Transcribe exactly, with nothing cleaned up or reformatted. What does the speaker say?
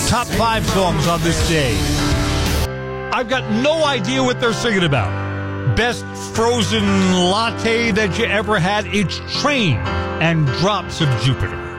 Top five songs on this day. I've got no idea what they're singing about. Best frozen latte that you ever had. It's Train and Drops of Jupiter.